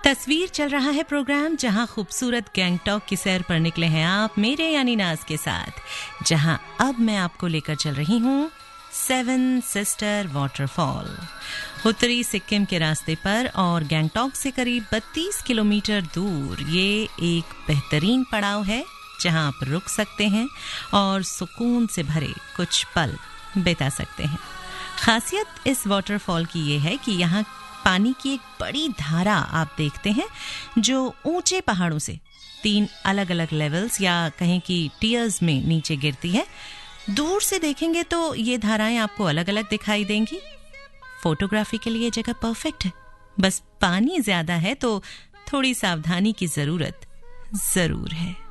तस्वीर चल रहा है प्रोग्राम जहां खूबसूरत गैंगटॉक की सैर पर निकले हैं आप मेरे यानी नाज के साथ, जहां अब मैं आपको लेकर चल रही हूं 7 सिस्टर वाटरफॉल। उत्तरी सिक्किम के रास्ते पर और गैंगटॉक से करीब 32 किलोमीटर दूर ये एक बेहतरीन पड़ाव है जहां आप रुक सकते हैं और सुकून से भरे कुछ पल बिता सकते हैं। खासियत इस वाटरफॉल की ये है कि यहाँ पानी की एक बड़ी धारा आप देखते हैं जो ऊंचे पहाड़ों से 3 अलग अलग लेवल्स या कहें कि टियर्स में नीचे गिरती है। दूर से देखेंगे तो ये धाराएं आपको अलग अलग दिखाई देंगी। फोटोग्राफी के लिए जगह परफेक्ट है, बस पानी ज्यादा है तो थोड़ी सावधानी की जरूरत जरूर है।